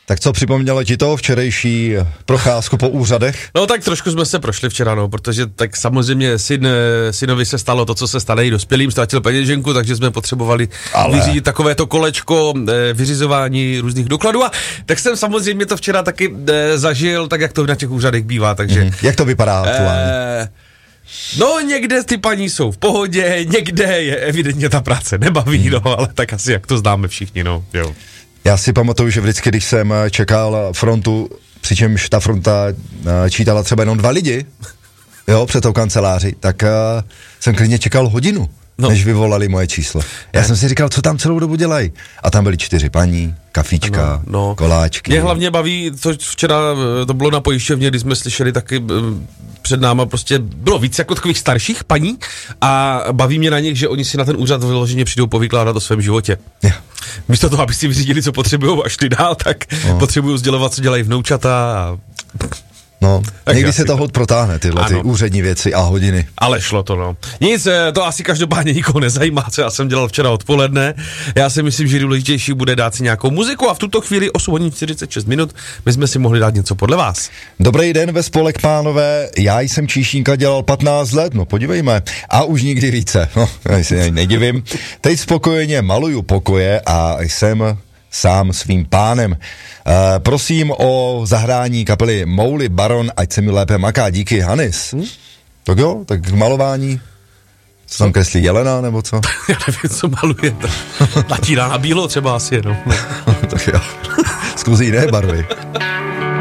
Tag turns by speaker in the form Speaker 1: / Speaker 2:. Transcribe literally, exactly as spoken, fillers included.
Speaker 1: Tak co, připomnělo ti to včerejší procházku po úřadech?
Speaker 2: No tak trošku jsme se prošli včera, no, protože tak samozřejmě syn, synovi se stalo to, co se stane i dospělým, ztratil peněženku, takže jsme potřebovali Ale... vyřídit takovéto kolečko vyřizování různých dokladů a tak jsem samozřejmě to včera taky e, zažil, tak jak to na těch úřadech bývá, takže...
Speaker 1: Mm, jak to vypadá aktuálně?
Speaker 2: E, No někde ty paní jsou v pohodě, někde je evidentně ta práce nebaví, hmm. no, ale tak asi jak to známe všichni, no, jo.
Speaker 1: Já si pamatuju, že vždycky, když jsem čekal frontu, přičemž ta fronta čítala třeba jenom dva lidi, jo, před tou kanceláři, tak uh, jsem klidně čekal hodinu, no. než vyvolali moje číslo. Já ne. jsem si říkal, co tam celou dobu dělají. A tam byly čtyři paní, kafíčka, no, no. koláčky.
Speaker 2: Mě hlavně baví, co včera to bylo na pojišťovně, když jsme slyšeli taky před náma, prostě bylo víc jako takových starších paní a baví mě na nich, že oni si na ten úřad vyloženě přijdou povykládat o svém životě. Yeah. Místo toho, aby si vyřídili, co potřebují a šli dál, tak no. potřebují sdělovat, co dělají vnoučata a...
Speaker 1: No, tak někdy se to hod protáhne, tyhle ano. ty úřední věci a hodiny.
Speaker 2: Ale šlo to, no. Nic, to asi každopádně nikoho nezajímá, co já jsem dělal včera odpoledne. Já si myslím, že důležitější bude dát si nějakou muziku a v tuto chvíli osm hodin čtyřicet šest minut my jsme si mohli dát něco podle vás.
Speaker 1: Dobrý den ve spolek, pánové, já jsem číšníka dělal patnáct let, no podívejme, a už nikdy více, no, já si nedivím. Teď spokojeně maluju pokoje a jsem sám svým pánem. Uh, prosím o zahrání kapely Mouly Baron, ať se mi lépe maká, díky, Hanis. Hmm? Tak jo, tak k malování. Co tam kreslí, jelena, nebo co?
Speaker 2: Já nevím, co maluje. Natírá na bílo třeba asi jenom.
Speaker 1: Tak jo, zkusí jiné barvy.